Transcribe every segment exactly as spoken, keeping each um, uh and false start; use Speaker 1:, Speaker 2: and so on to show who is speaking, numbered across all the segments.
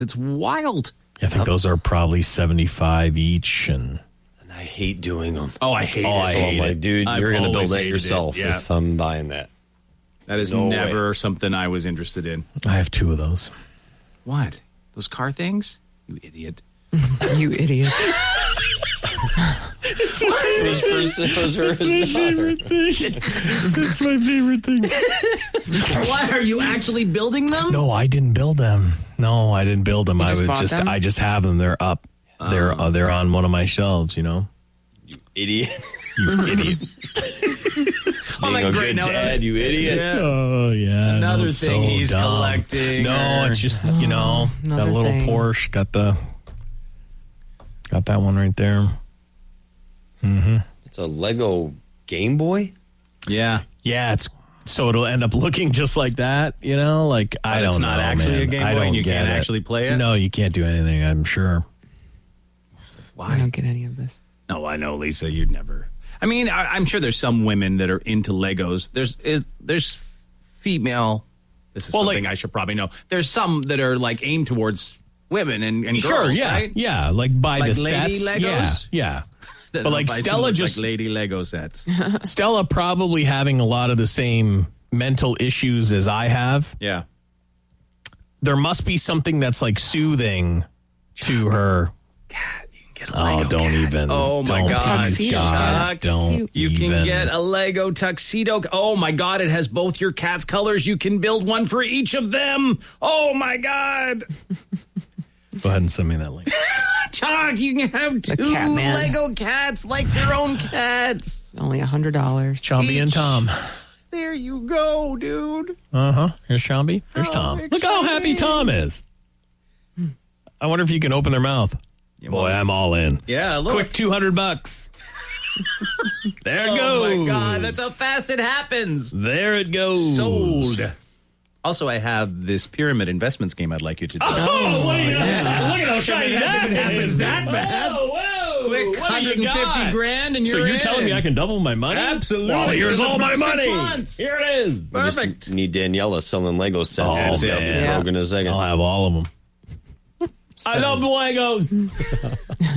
Speaker 1: It's wild.
Speaker 2: I think those are probably seventy-five each, and
Speaker 3: and I hate doing them.
Speaker 1: Oh, I hate
Speaker 3: oh,
Speaker 1: it.
Speaker 3: I hate
Speaker 1: oh,
Speaker 3: it. Dude,
Speaker 1: I've
Speaker 3: you're going to
Speaker 1: always
Speaker 3: build that
Speaker 1: hated
Speaker 3: yourself
Speaker 1: it. Yeah.
Speaker 3: if I'm buying that.
Speaker 1: That is
Speaker 3: No
Speaker 1: never
Speaker 3: way.
Speaker 1: something I was interested in.
Speaker 2: I have two of those.
Speaker 1: What? Those car things? You idiot.
Speaker 4: You idiot.
Speaker 3: Those first, those are his daughter.
Speaker 2: thing. That's my favorite thing.
Speaker 1: What? Are you actually building them?
Speaker 2: No, I didn't build them. No, I didn't build them.
Speaker 4: You
Speaker 2: I
Speaker 4: just
Speaker 2: was
Speaker 4: bought
Speaker 2: just,
Speaker 4: them?
Speaker 2: I just have them. They're up. They're, uh, they're on one of my shelves. You know.
Speaker 3: You idiot.
Speaker 2: You idiot.
Speaker 3: Being
Speaker 1: my
Speaker 3: a
Speaker 1: great-
Speaker 3: good
Speaker 1: no,
Speaker 3: dad, you idiot.
Speaker 1: Yeah.
Speaker 2: Oh yeah.
Speaker 1: Another
Speaker 2: no, it's
Speaker 1: thing
Speaker 2: so
Speaker 1: he's
Speaker 2: dumb.
Speaker 1: collecting
Speaker 2: No,
Speaker 1: or-
Speaker 2: it's just you know that
Speaker 4: Another
Speaker 2: little
Speaker 4: thing.
Speaker 2: Porsche got the got that one right there. Mm-hmm.
Speaker 3: It's a Lego Game Boy?
Speaker 1: Yeah.
Speaker 2: Yeah, it's so it'll end up looking just like that. You know, like I
Speaker 1: But
Speaker 2: don't
Speaker 1: it's
Speaker 2: know.
Speaker 1: not actually
Speaker 2: man.
Speaker 1: a Game
Speaker 2: I
Speaker 1: Boy
Speaker 2: don't
Speaker 1: and you
Speaker 2: get
Speaker 1: can't
Speaker 2: it.
Speaker 1: actually play it?
Speaker 2: No, you can't do anything. I'm sure.
Speaker 4: I don't get any of this.
Speaker 1: No, I know, Lisa. You'd never. I mean, I, I'm sure there's some women that are into Legos. There's is there's female. This is
Speaker 2: Well,
Speaker 1: something
Speaker 2: like-
Speaker 1: I should probably know. There's some that are like aimed towards women and, and
Speaker 2: Sure,
Speaker 1: girls,
Speaker 2: yeah,
Speaker 1: right?
Speaker 2: yeah, like by
Speaker 1: Like
Speaker 2: the
Speaker 1: lady
Speaker 2: sets,
Speaker 1: Legos?
Speaker 2: yeah, yeah.
Speaker 1: That
Speaker 2: But like
Speaker 1: I assume
Speaker 2: Stella
Speaker 1: look
Speaker 2: just
Speaker 1: like lady Lego sets.
Speaker 2: Stella probably having a lot of the same mental issues as I have.
Speaker 1: Yeah.
Speaker 2: There must be something that's like soothing to her.
Speaker 1: Cat, you can get a
Speaker 2: Oh,
Speaker 1: Lego
Speaker 2: don't
Speaker 1: cat.
Speaker 2: even.
Speaker 1: Oh my
Speaker 2: don't,
Speaker 1: God.
Speaker 2: please,
Speaker 4: Tuxedo
Speaker 2: God,
Speaker 1: cat.
Speaker 2: don't
Speaker 1: You
Speaker 2: even.
Speaker 1: can get a Lego tuxedo. Oh my God, it has both your cat's colors. You can build one for each of them. Oh my God.
Speaker 2: Go ahead and send me that link.
Speaker 1: Chuck, you can have two
Speaker 4: cat man.
Speaker 1: Lego cats like your own cats.
Speaker 4: Only a hundred dollars.
Speaker 2: Chomby and
Speaker 1: Each.
Speaker 2: Tom.
Speaker 1: There you go, dude.
Speaker 2: Uh huh. Here's Chomby. Here's
Speaker 1: How
Speaker 2: Tom. Look how happy
Speaker 1: exciting.
Speaker 2: Tom is. I wonder if you can open their mouth. Boy, I'm all in.
Speaker 1: Yeah, look.
Speaker 2: Quick two hundred bucks. There it
Speaker 1: Oh
Speaker 2: goes.
Speaker 1: my God, that's how fast it happens.
Speaker 2: There it goes.
Speaker 1: Sold. Also, I have this pyramid investment scheme I'd like you to do.
Speaker 2: Oh, what do you got? Look at how shiny that
Speaker 1: happens
Speaker 2: is.
Speaker 1: that fast.
Speaker 2: Whoa, whoa.
Speaker 1: Quick,
Speaker 2: What do
Speaker 1: one
Speaker 2: you
Speaker 1: hundred fifty
Speaker 2: got?
Speaker 1: grand and
Speaker 2: So
Speaker 1: you're
Speaker 2: you're
Speaker 1: in.
Speaker 2: telling me I can double my money?
Speaker 1: Absolutely.
Speaker 2: Well, here's
Speaker 1: For the
Speaker 2: all my
Speaker 1: first six
Speaker 2: money.
Speaker 1: months.
Speaker 2: Here it is.
Speaker 1: Perfect.
Speaker 3: Just need Daniela selling Lego sets.
Speaker 2: Oh,
Speaker 3: That's
Speaker 2: man.
Speaker 3: gonna be
Speaker 4: Yeah.
Speaker 3: broken in a second.
Speaker 2: I'll have all of them. I love the Legos.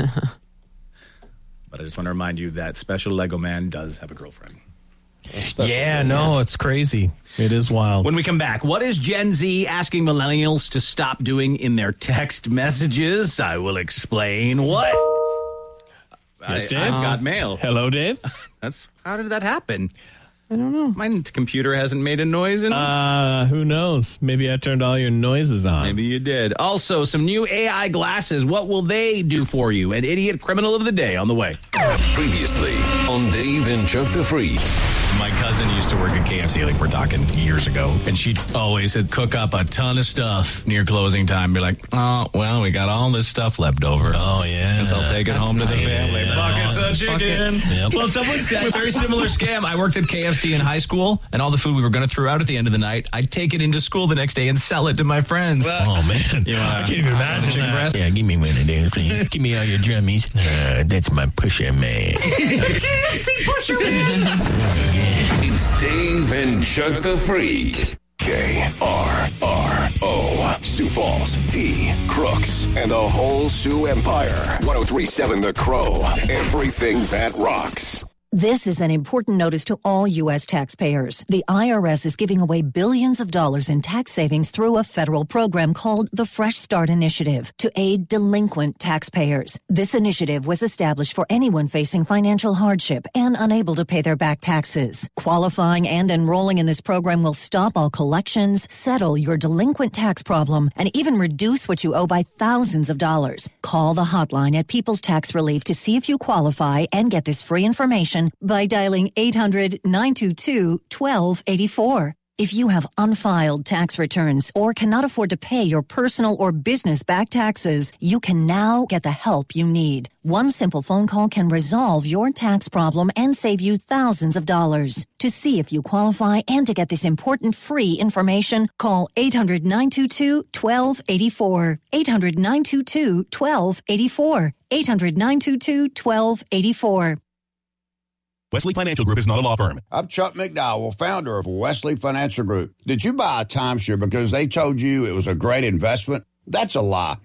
Speaker 1: But I just want to remind you that Special Lego Man does have a girlfriend.
Speaker 2: Yeah, no, it's crazy. It is wild.
Speaker 1: When we come back, what is Gen Z asking millennials to stop doing in their text messages? I will explain what.
Speaker 2: Yes,
Speaker 1: I,
Speaker 2: Dave?
Speaker 1: I've got mail.
Speaker 2: Hello, Dave.
Speaker 1: That's how did that happen?
Speaker 4: I don't know.
Speaker 1: My computer hasn't made a noise in.
Speaker 2: Uh, who knows? Maybe I turned all your noises on.
Speaker 1: Maybe you did. Also, some new A I glasses. What will they do for you? An idiot criminal of the day on the way.
Speaker 5: Previously on Dave and Chuck the Freak.
Speaker 1: My cousin used to work at K F C, like we're talking years ago, and she'd always would cook up a ton of stuff near closing time. Be like, oh, well, we got all this stuff left over.
Speaker 2: Oh, yeah.
Speaker 1: Guess I'll take it
Speaker 4: That's
Speaker 1: home to the
Speaker 4: nice.
Speaker 1: family.
Speaker 2: Yeah,
Speaker 1: Buckets
Speaker 2: that's
Speaker 1: of chicken.
Speaker 4: Buckets.
Speaker 2: Yep.
Speaker 1: Well, someone said a very similar scam. I worked at K F C in high school, and all the food we were going to throw out at the end of the night, I'd take it into school the next day and sell it to my friends.
Speaker 2: Oh, man.
Speaker 1: You wanna-
Speaker 2: I can't even imagine
Speaker 1: chicken
Speaker 2: that.
Speaker 1: breast?
Speaker 2: Yeah, give me one of those, please. Give me all your drummies. Uh, that's my pusher, man.
Speaker 5: It's Dave and Chuck the Freak. K R R O. Sioux Falls, T, Crooks, and the whole Sioux Empire. ten thirty-seven The Crow. Everything that rocks.
Speaker 6: This is an important notice to all U S taxpayers. The I R S is giving away billions of dollars in tax savings through a federal program called the Fresh Start Initiative to aid delinquent taxpayers. This initiative was established for anyone facing financial hardship and unable to pay their back taxes. Qualifying and enrolling in this program will stop all collections, settle your delinquent tax problem, and even reduce what you owe by thousands of dollars. Call the hotline at People's Tax Relief to see if you qualify and get this free information by dialing eight hundred, nine two two, one two eight four. If you have unfiled tax returns or cannot afford to pay your personal or business back taxes, you can now get the help you need. One simple phone call can resolve your tax problem and save you thousands of dollars. To see if you qualify and to get this important free information, call eight hundred, nine two two, one two eight four. eight hundred, nine two two, one two eight four. eight hundred, nine two two, one two eight four.
Speaker 7: Wesley Financial Group is not a law firm.
Speaker 8: I'm Chuck McDowell, founder of Wesley Financial Group. Did you buy a timeshare because they told you it was a great investment? That's a lie.